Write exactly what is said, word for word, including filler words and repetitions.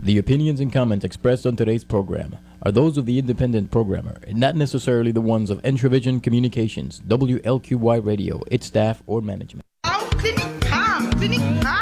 The opinions and comments expressed on today's program are those of the independent programmer and not necessarily the ones of Entravision Communications, W L Q Y Radio, its staff, or management.